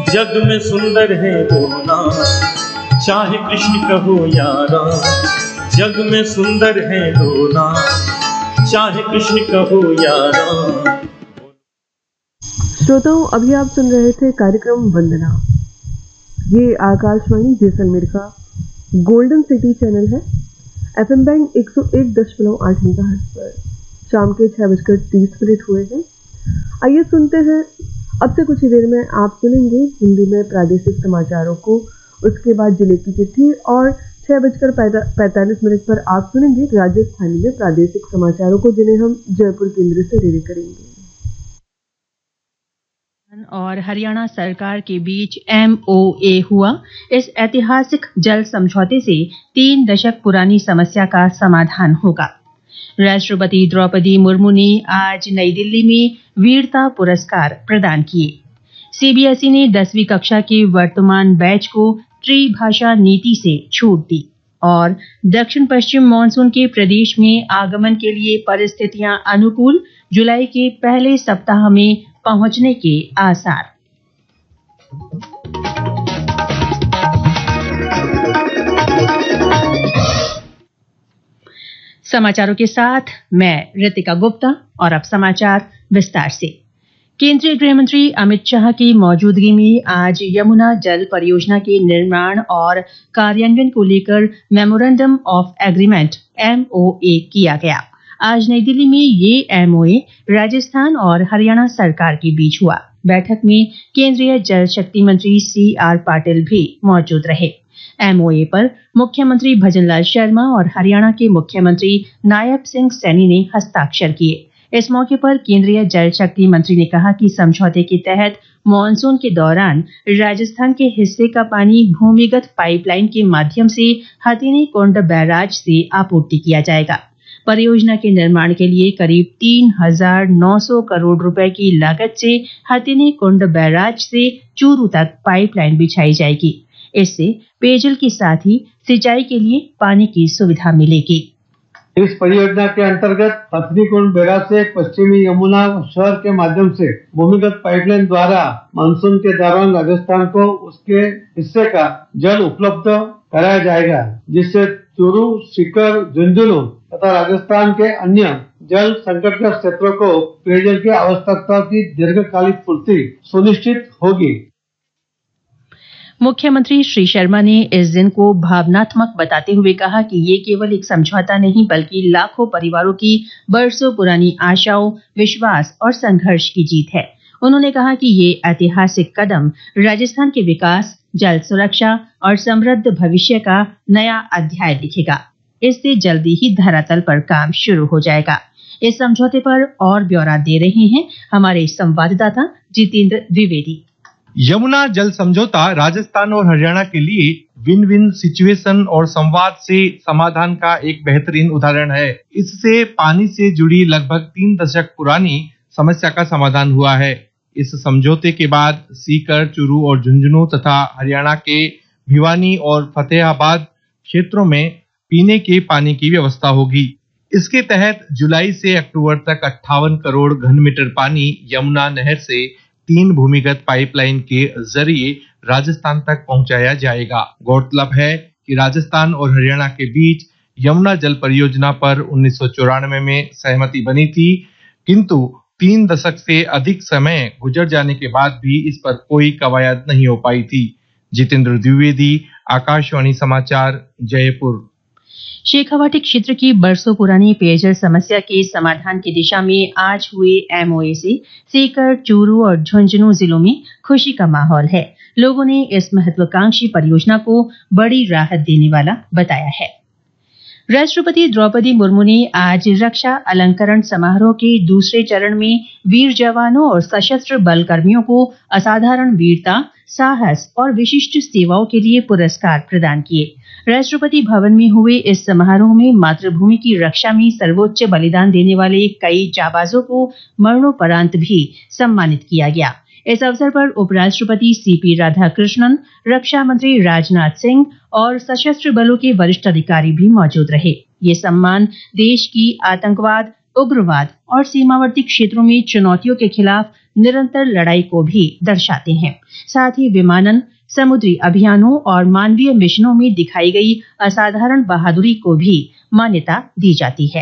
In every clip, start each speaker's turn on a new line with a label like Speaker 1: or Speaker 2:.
Speaker 1: जग में सुंदर है वो नाम, चाहे कृष्ण कहो या राम। जग में सुंदर है वो नाम, चाहे कृष्ण कहो या राम।
Speaker 2: श्रोताओं, अभी आप सुन रहे थे कार्यक्रम वंदना। ये आकाशवाणी जैसलमेर का गोल्डन सिटी चैनल है। एफएम बैंड 101.8 मेगाहर्ट्ज पर शाम के 6:30 हुए हैं। आइए सुनते हैं, अब से कुछ ही देर में आप सुनेंगे हिंदी में प्रादेशिक समाचारों को, उसके बाद जिले की चिट्ठी और 6:45 पर आप सुनेंगे राजस्थानी में प्रादेशिक समाचारों को, जिन्हें हम जयपुर केंद्र से रिले करेंगे।
Speaker 3: और हरियाणा सरकार के बीच MOA हुआ। इस ऐतिहासिक जल समझौते से 3 दशक पुरानी समस्या का समाधान होगा। राष्ट्रपति द्रौपदी मुर्मू ने आज नई दिल्ली में वीरता पुरस्कार प्रदान किए। CBSE ने 10वीं कक्षा के वर्तमान बैच को त्रिभाषा नीति से छूट दी और दक्षिण पश्चिम मानसून के प्रदेश में आगमन के लिए परिस्थितियां अनुकूल, जुलाई के पहले सप्ताह में पहुंचने के आसार। समाचारों के साथ मैं रितिका गुप्ता और अब समाचार विस्तार से। केंद्रीय गृह मंत्री अमित शाह की मौजूदगी में आज यमुना जल परियोजना के निर्माण और कार्यान्वयन को लेकर मेमोरेंडम ऑफ एग्रीमेंट MOA किया गया। आज नई दिल्ली में ये MOA राजस्थान और हरियाणा सरकार के बीच हुआ। बैठक में केंद्रीय जल शक्ति मंत्री CR पाटिल भी मौजूद रहे। MOA पर मुख्यमंत्री भजनलाल शर्मा और हरियाणा के मुख्यमंत्री नायब सिंह सैनी ने हस्ताक्षर किए। इस मौके पर केंद्रीय जल शक्ति मंत्री ने कहा कि समझौते के तहत मानसून के दौरान राजस्थान के हिस्से का पानी भूमिगत पाइपलाइन के माध्यम से हथिनी कुंड बैराज से आपूर्ति किया जाएगा। परियोजना के निर्माण के लिए करीब 3,900 करोड़ रुपए की लागत से हथिनी कुंड बैराज से चूरू तक पाइपलाइन बिछाई जाएगी। इससे पेयजल के साथ ही सिंचाई के लिए पानी की सुविधा मिलेगी।
Speaker 4: इस परियोजना के अंतर्गत हथिनी कुंड बैराज से पश्चिमी यमुना शहर के माध्यम से भूमिगत पाइपलाइन द्वारा मानसून के दौरान राजस्थान को उसके हिस्से का जल उपलब्ध कराया जाएगा, जिससे चूरू, सीकर, झुंझुनू तथा राजस्थान के अन्य जल संकटग्रस्त क्षेत्रों को पेयजल की आवश्यकता की दीर्घकालिक पूर्ति सुनिश्चित होगी।
Speaker 3: मुख्यमंत्री श्री शर्मा ने इस दिन को भावनात्मक बताते हुए कहा कि ये केवल एक समझौता नहीं बल्कि लाखों परिवारों की बरसों पुरानी आशाओं, विश्वास और संघर्ष की जीत है। उन्होंने कहा कि ये ऐतिहासिक कदम राजस्थान के विकास, जल सुरक्षा और समृद्ध भविष्य का नया अध्याय लिखेगा। इससे जल्दी ही धरातल पर काम शुरू हो जाएगा। इस समझौते पर और ब्यौरा दे रहे हैं हमारे संवाददाता जितेंद्र द्विवेदी।
Speaker 5: यमुना जल समझौता राजस्थान और हरियाणा के लिए विन विन सिचुएशन और संवाद से समाधान का एक बेहतरीन उदाहरण है। इससे पानी से जुड़ी लगभग 3 दशक पुरानी समस्या का समाधान हुआ है। इस समझौते के बाद सीकर, चूरू और झुंझुनू तथा हरियाणा के भिवानी और फतेहाबाद क्षेत्रों में पीने के पानी की व्यवस्था होगी। इसके तहत जुलाई से अक्टूबर तक 58 करोड़ घन मीटर पानी यमुना नहर से 3 भूमिगत पाइपलाइन के जरिए राजस्थान तक पहुंचाया जाएगा। गौरतलब है कि राजस्थान और हरियाणा के बीच यमुना जल परियोजना पर 1994 में सहमति बनी थी, किंतु 3 दशक से अधिक समय गुजर जाने के बाद भी इस पर कोई कवायद नहीं हो पाई थी। जितेंद्र द्विवेदी, आकाशवाणी समाचार, जयपुर।
Speaker 3: शेखावाटी क्षेत्र की बरसों पुरानी पेयजल समस्या के समाधान की दिशा में आज हुए MOA से सीकर, चूरू और झुंझुनू जिलों में खुशी का माहौल है। लोगों ने इस महत्वाकांक्षी परियोजना को बड़ी राहत देने वाला बताया है। राष्ट्रपति द्रौपदी मुर्मू ने आज रक्षा अलंकरण समारोह के दूसरे चरण में वीर जवानों और सशस्त्र बल कर्मियों को असाधारण वीरता, साहस और विशिष्ट सेवाओं के लिए पुरस्कार प्रदान किए। राष्ट्रपति भवन में हुए इस समारोह में मातृभूमि की रक्षा में सर्वोच्च बलिदान देने वाले कई जाबाजों को मरणोपरांत भी सम्मानित किया गया। इस अवसर पर उपराष्ट्रपति CP राधाकृष्णन, रक्षा मंत्री राजनाथ सिंह और सशस्त्र बलों के वरिष्ठ अधिकारी भी मौजूद रहे। ये सम्मान देश की आतंकवाद, उग्रवाद और सीमावर्ती क्षेत्रों में चुनौतियों के खिलाफ निरंतर लड़ाई को भी दर्शाते हैं। साथ ही विमानन, समुद्री अभियानों और मानवीय मिशनों में दिखाई गई असाधारण बहादुरी को भी मान्यता दी जाती है।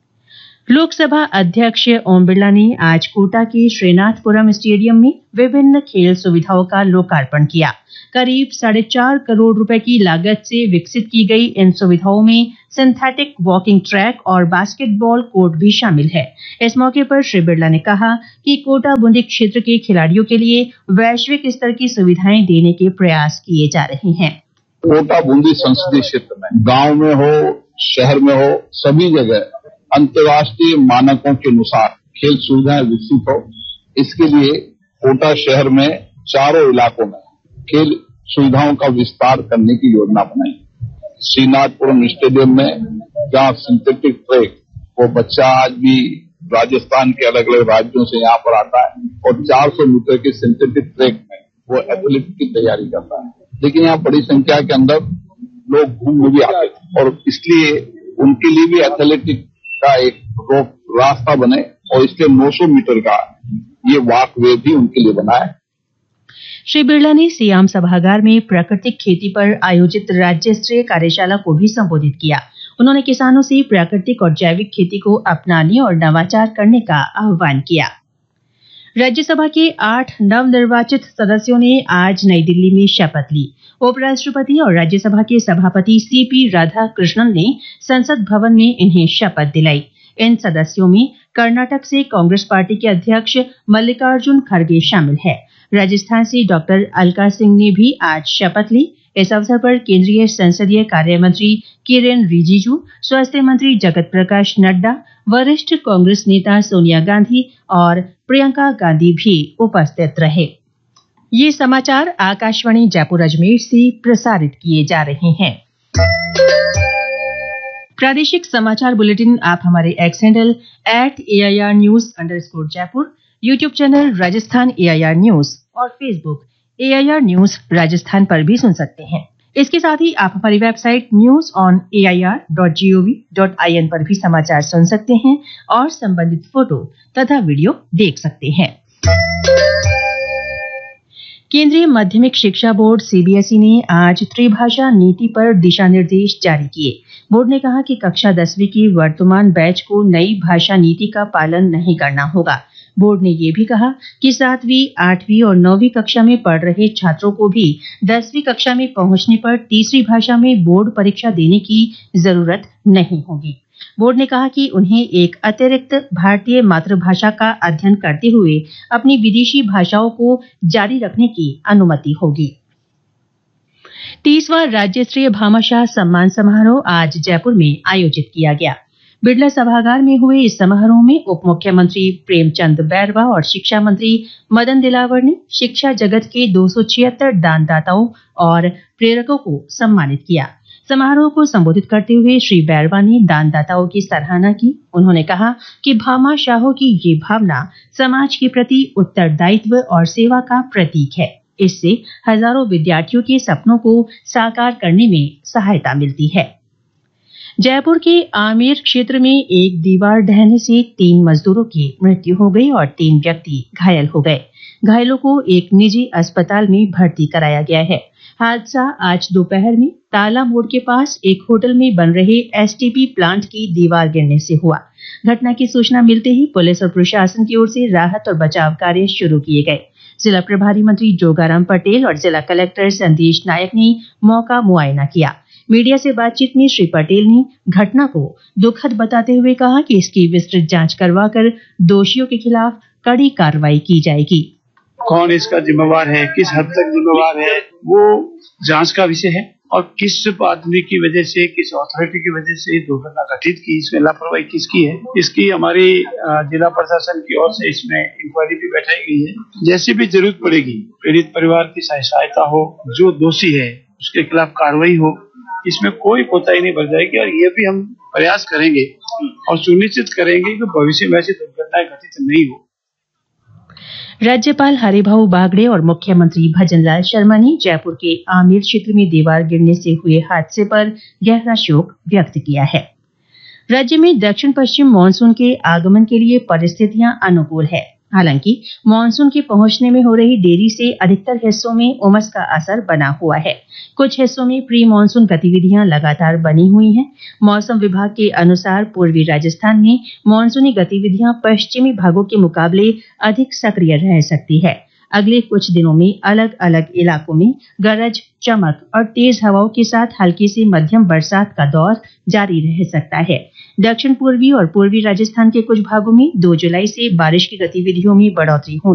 Speaker 3: लोकसभा अध्यक्ष ओम बिरला ने आज कोटा के श्रीनाथपुरम स्टेडियम में विभिन्न खेल सुविधाओं का लोकार्पण किया। करीब 4.5 करोड़ रुपए की लागत से विकसित की गई इन सुविधाओं में सिंथेटिक वॉकिंग ट्रैक और बास्केटबॉल कोर्ट भी शामिल है। इस मौके पर श्री बिरला ने कहा कि कोटा बूंदी क्षेत्र के खिलाड़ियों के लिए वैश्विक स्तर की सुविधाएं देने के प्रयास किए जा रहे हैं।
Speaker 6: कोटा बूंदी संसदीय क्षेत्र में गांव में हो, शहर में हो, सभी जगह अंतर्राष्ट्रीय मानकों के अनुसार खेल सुविधाएं विकसित हो। इसके लिए कोटा शहर में चारों इलाकों में खेल सुविधाओं का विस्तार करने की योजना बनाई। श्रीनाथपुरम स्टेडियम में जहाँ सिंथेटिक ट्रैक, वो बच्चा आज भी राजस्थान के अलग अलग राज्यों से यहाँ पर आता है और 400 मीटर के सिंथेटिक ट्रैक में वो एथलेट की तैयारी करता है। लेकिन यहाँ बड़ी संख्या के अंदर लोग घूमने भी आते हैं और इसलिए उनके लिए भी एथलेटिक का एक रास्ता बने और इसलिए 900 मीटर का ये वॉक वे भी उनके लिए बना है।
Speaker 3: श्री बिरला ने सियाम सभागार में प्राकृतिक खेती पर आयोजित राज्य स्तरीय कार्यशाला को भी संबोधित किया। उन्होंने किसानों से प्राकृतिक और जैविक खेती को अपनाने और नवाचार करने का आह्वान किया। राज्यसभा के 8 नवनिर्वाचित सदस्यों ने आज नई दिल्ली में शपथ ली। उपराष्ट्रपति और राज्यसभा के सभापति सीपी राधाकृष्णन ने संसद भवन में इन्हें शपथ दिलाई। इन सदस्यों में कर्नाटक से कांग्रेस पार्टी के अध्यक्ष मल्लिकार्जुन खड़गे शामिल है। राजस्थान से डॉक्टर अलका सिंह ने भी आज शपथ ली। इस अवसर पर केंद्रीय संसदीय कार्य मंत्री किरेन रिजिजू, स्वास्थ्य मंत्री जगत प्रकाश नड्डा, वरिष्ठ कांग्रेस नेता सोनिया गांधी और प्रियंका गांधी भी उपस्थित रहे। ये समाचार आकाशवाणी जयपुर अजमेर से प्रसारित किए जा रहे हैं। प्रादेशिक समाचार बुलेटिन आप हमारे x handle @AIR News_ Jaipur, YouTube channel Rajasthan AIR news और फेसबुक AIR न्यूज राजस्थान पर भी सुन सकते हैं। इसके साथ ही आप हमारी वेबसाइट newsonair.gov.in पर भी समाचार सुन सकते हैं और संबंधित फोटो तथा वीडियो देख सकते हैं। केंद्रीय माध्यमिक शिक्षा बोर्ड CBSE ने आज त्रिभाषा नीति पर दिशा निर्देश जारी किए। बोर्ड ने कहा कि कक्षा 10वीं की वर्तमान बैच को नई भाषा नीति का पालन नहीं करना होगा। बोर्ड ने यह भी कहा कि 7वीं, 8वीं और 9वीं कक्षा में पढ़ रहे छात्रों को भी 10वीं कक्षा में पहुंचने पर तीसरी भाषा में बोर्ड परीक्षा देने की जरूरत नहीं होगी। बोर्ड ने कहा कि उन्हें एक अतिरिक्त भारतीय मातृभाषा का अध्ययन करते हुए अपनी विदेशी भाषाओं को जारी रखने की अनुमति होगी। 30वां राज्य स्तरीय भामाशाह सम्मान समारोह आज जयपुर में आयोजित किया गया। बिड़ला सभागार में हुए इस समारोह में उप मुख्यमंत्री प्रेमचंद बैरवा और शिक्षा मंत्री मदन दिलावर ने शिक्षा जगत के 276 दानदाताओं और प्रेरकों को सम्मानित किया। समारोह को संबोधित करते हुए श्री बैरवा ने दानदाताओं की सराहना की। उन्होंने कहा कि भामाशाहों की ये भावना समाज के प्रति उत्तरदायित्व और सेवा का प्रतीक है। इससे हजारों विद्यार्थियों के सपनों को साकार करने में सहायता मिलती है। जयपुर के आमेर क्षेत्र में एक दीवार ढहने से 3 मजदूरों की मृत्यु हो गई और 3 व्यक्ति घायल हो गए। घायलों को एक निजी अस्पताल में भर्ती कराया गया है। हादसा आज दोपहर में ताला मोड़ के पास एक होटल में बन रहे STP प्लांट की दीवार गिरने से हुआ। घटना की सूचना मिलते ही पुलिस और प्रशासन की ओर से राहत और बचाव कार्य शुरू किए गए। जिला प्रभारी मंत्री जोगाराम पटेल और जिला कलेक्टर संदेश नायक ने मौका मुआयना किया। मीडिया से बातचीत में श्री पटेल ने घटना को दुखद बताते हुए कहा कि इसकी विस्तृत जांच करवाकर दोषियों के खिलाफ कड़ी कार्रवाई की जाएगी।
Speaker 7: कौन इसका जिम्मेवार है, किस हद तक जिम्मेवार है, वो जांच का विषय है और किस आदमी की वजह से, किस अथॉरिटी की वजह से दुर्घटना घटित की, इसमें लापरवाही किसकी है, इसकी हमारी जिला प्रशासन की ओर से इसमें इंक्वायरी भी बैठाई गई है। जैसी भी जरूरत पड़ेगी पीड़ित परिवार की सहायता हो, जो दोषी है उसके खिलाफ कार्रवाई हो, इसमें कोई कोताही नहीं बरत जाएगी और ये भी हम प्रयास करेंगे और सुनिश्चित करेंगे कि भविष्य में ऐसी दुर्घटनाएं घटित नहीं हो।
Speaker 3: राज्यपाल हरिभाऊ बागड़े और मुख्यमंत्री भजनलाल शर्मा ने जयपुर के आमेर क्षेत्र में दीवार गिरने से हुए हादसे पर गहरा शोक व्यक्त किया है। राज्य में दक्षिण पश्चिम मानसून के आगमन के लिए परिस्थितियां अनुकूल है। हालांकि मानसून के पहुंचने में हो रही देरी से अधिकतर हिस्सों में उमस का असर बना हुआ है। कुछ हिस्सों में प्री मानसून गतिविधियां लगातार बनी हुई हैं। मौसम विभाग के अनुसार पूर्वी राजस्थान में मानसूनी गतिविधियां पश्चिमी भागों के मुकाबले अधिक सक्रिय रह सकती है। अगले कुछ दिनों में अलग अलग इलाकों में गरज, चमक और तेज हवाओं के साथ हल्की से मध्यम बरसात का दौर जारी रह सकता है। दक्षिण पूर्वी और पूर्वी राजस्थान के कुछ भागों में 2 जुलाई से बारिश की गतिविधियों में बढ़ोतरी होने